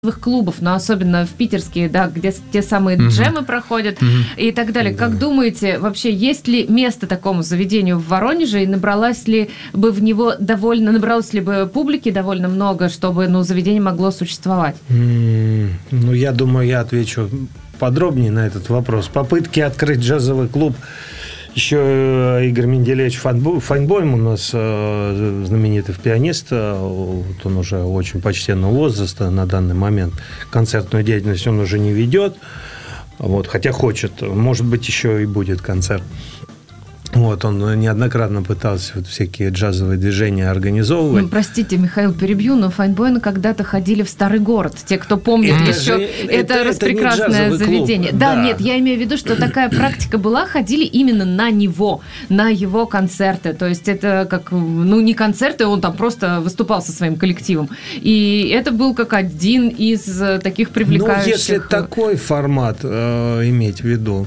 клубов, но особенно в питерские, да, где те самые джемы проходят и так далее. Как думаете, вообще есть ли место такому заведению в Воронеже, и набралось ли бы публики довольно много, чтобы, заведение могло существовать? Я думаю, я отвечу подробнее на этот вопрос. Попытки открыть джазовый клуб еще Игорь Менделеевич Файнбойм у нас знаменитый пианист, вот он уже очень почтенного возраста на данный момент. Концертную деятельность он уже не ведет, хотя хочет. Может быть, еще и будет концерт. Он неоднократно пытался всякие джазовые движения организовывать. Простите, Михаил, перебью, но Файнбойны когда-то ходили в Старый город. Те, кто помнит еще, это распрекрасное заведение. Да, нет, я имею в виду, что такая практика была, ходили именно на него, на его концерты. То есть это как, не концерты, он там просто выступал со своим коллективом. И это был как один из таких привлекающих... если такой формат иметь в виду,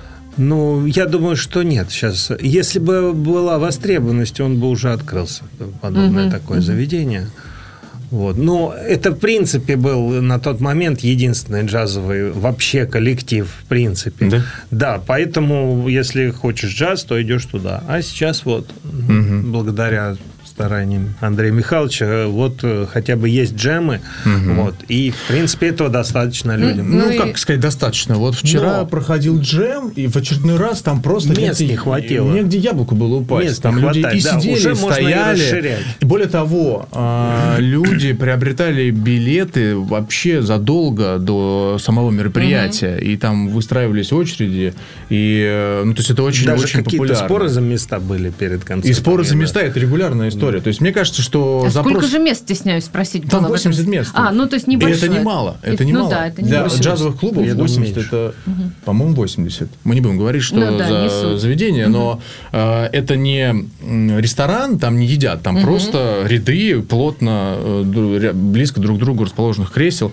я думаю, что нет сейчас. Если бы была востребованность, он бы уже открылся. Подобное такое заведение. Но это, в принципе, был на тот момент единственный джазовый вообще коллектив, в принципе. Да, поэтому, если хочешь джаз, то идешь туда. А сейчас благодаря стараниям Андрея Михайловича, хотя бы есть джемы, и, в принципе, этого достаточно людям. Как сказать, достаточно. Вчера проходил джем, и в очередной раз там просто мест не хватило. Негде яблоку было упасть. Мест там люди и сидели, уже и стояли. И более того, люди приобретали билеты вообще задолго до самого мероприятия, и там выстраивались очереди, и, то есть это очень даже очень популярно. Какие-то споры за места были перед концертом. И споры за места – это регулярная история. То есть, мне кажется, что сколько же мест, стесняюсь спросить? Там 80 мест. То есть небольшое. И это немало. Это немало. это для 80. джазовых клубов 80 это, по-моему, 80. Мы не будем говорить, что за заведение, но это не ресторан, там не едят, там просто ряды плотно, близко друг к другу расположенных кресел,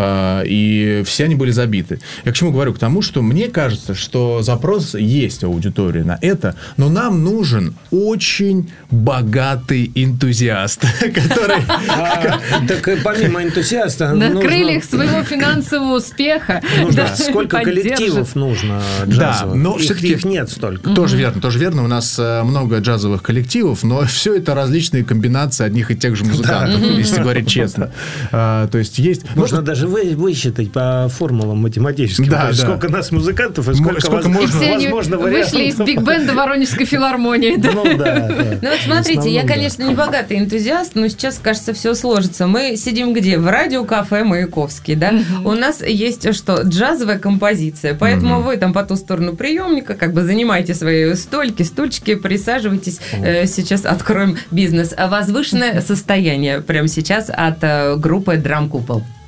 и все они были забиты. Я к чему говорю? К тому, что мне кажется, что запрос есть у аудитории на это, но нам нужен очень богатый энтузиаст, который... Так помимо энтузиаста... На крыльях своего финансового успеха. Сколько коллективов нужно джазовых? Но все-таки их нет столько. Тоже верно. У нас много джазовых коллективов, но все это различные комбинации одних и тех же музыкантов, если говорить честно. То есть есть... Можно даже высчитать по формулам математическим. Сколько нас музыкантов и сколько возможно вариантов. Вышли из биг-бенда Воронежской филармонии. Смотрите, я, конечно, не богатый энтузиаст, но сейчас, кажется, все сложится. Мы сидим где? В радиокафе «Маяковский», да? У нас есть что? Джазовая композиция. Поэтому вы там по ту сторону приемника занимайте свои стульчики, присаживайтесь. Сейчас откроем бизнес. Возвышенное состояние прямо сейчас от группы «Драм Купол».